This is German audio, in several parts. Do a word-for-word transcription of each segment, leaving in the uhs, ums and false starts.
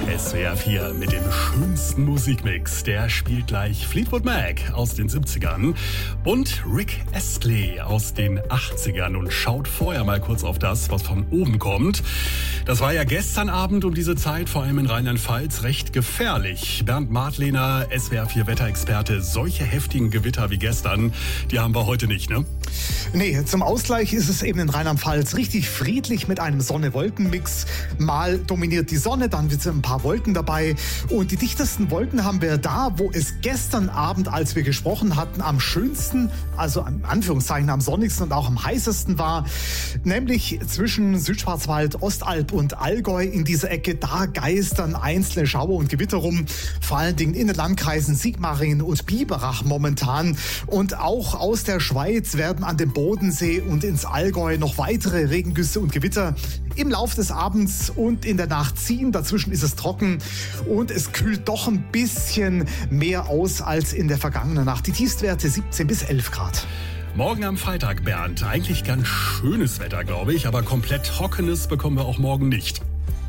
S W R vier mit dem schönsten Musikmix. Der spielt gleich Fleetwood Mac aus den siebzigern und Rick Astley aus den achtzigern und schaut vorher mal kurz auf das, was von oben kommt. Das war ja gestern Abend um diese Zeit, vor allem in Rheinland-Pfalz, recht gefährlich. Bernd Martlehner, S W R vier Wetterexperte, solche heftigen Gewitter wie gestern, die haben wir heute nicht, ne? Nee, zum Ausgleich ist es eben in Rheinland-Pfalz richtig friedlich mit einem Sonne-Wolken-Mix. Mal dominiert die Sonne, dann wird ein paar Wolken dabei. Und die dichtesten Wolken haben wir da, wo es gestern Abend, als wir gesprochen hatten, am schönsten, also in Anführungszeichen am sonnigsten und auch am heißesten war. Nämlich zwischen Südschwarzwald, Ostalb und Allgäu in dieser Ecke. Da geistern einzelne Schauer und Gewitter rum. Vor allen Dingen in den Landkreisen Sigmaringen und Biberach momentan. Und auch aus der Schweiz werden an dem Bodensee und ins Allgäu noch weitere Regengüsse und Gewitter im Lauf des Abends und in der Nacht ziehen. Dazwischen ist es trocken und es kühlt doch ein bisschen mehr aus als in der vergangenen Nacht. Die Tiefstwerte siebzehn bis elf Grad. Morgen am Freitag, Bernd. Eigentlich ganz schönes Wetter, glaube ich, aber komplett trockenes bekommen wir auch morgen nicht.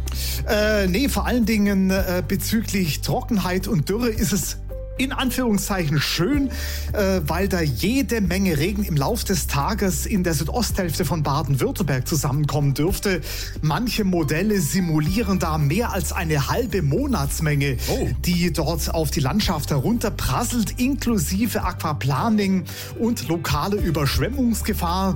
Äh, nee, vor allen Dingen äh, bezüglich Trockenheit und Dürre ist es in Anführungszeichen schön, äh, weil da jede Menge Regen im Lauf des Tages in der Südosthälfte von Baden-Württemberg zusammenkommen dürfte. Manche Modelle simulieren da mehr als eine halbe Monatsmenge, oh. die dort auf die Landschaft herunterprasselt, inklusive Aquaplaning und lokale Überschwemmungsgefahr.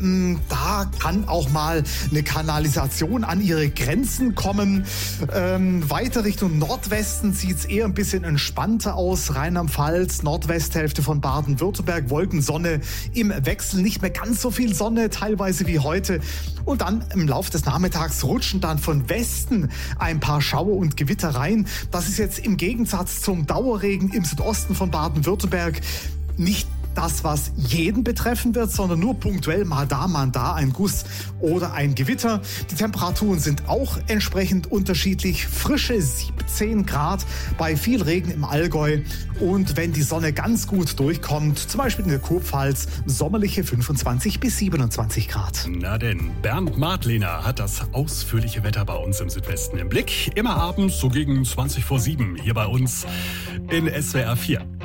Da kann auch mal eine Kanalisation an ihre Grenzen kommen. Ähm, weiter Richtung Nordwesten sieht es eher ein bisschen entspannter aus. Rheinland-Pfalz, Nordwesthälfte von Baden-Württemberg, Wolken, Sonne im Wechsel, nicht mehr ganz so viel Sonne, teilweise wie heute. Und dann im Laufe des Nachmittags rutschen dann von Westen ein paar Schauer und Gewitter rein. Das ist jetzt im Gegensatz zum Dauerregen im Südosten von Baden-Württemberg nicht das, was jeden betreffen wird, sondern nur punktuell mal da, mal da ein Guss oder ein Gewitter. Die Temperaturen sind auch entsprechend unterschiedlich. Frische siebzehn Grad bei viel Regen im Allgäu und wenn die Sonne ganz gut durchkommt, zum Beispiel in der Kurpfalz, sommerliche fünfundzwanzig bis siebenundzwanzig Grad. Na denn, Bernd Martlehner hat das ausführliche Wetter bei uns im Südwesten im Blick. Immer abends so gegen zwanzig vor sieben hier bei uns in S W R vier.